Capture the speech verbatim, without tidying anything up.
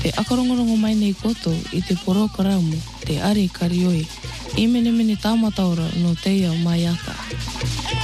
Te akarongorongo mai nei koto i te porokaramo, te are karioi, i mene mene tāmataora no teia mai ata.